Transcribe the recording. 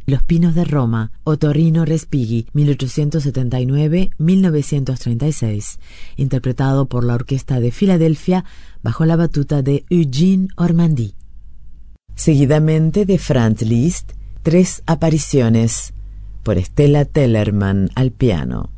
Los Pinos de Roma, Ottorino Respighi, 1879-1936, interpretado por la Orquesta de Filadelfia bajo la batuta de Eugene Ormandy. Seguidamente de Franz Liszt, Tres apariciones, por Stella Tellerman al piano.